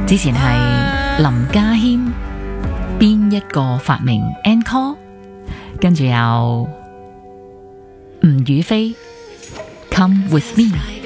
之前係林家謙，邊一個發明 Encore？ 跟住有吳雨霏 Come With Me。